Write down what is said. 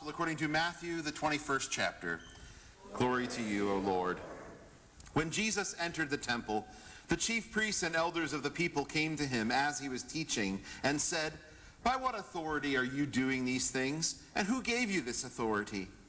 Gospel according to Matthew, the 21st chapter. Glory to you, O Lord. When Jesus entered the temple, the chief priests and elders of the people came to him as he was teaching and said, "By what authority are you doing these things? And who gave you this authority?"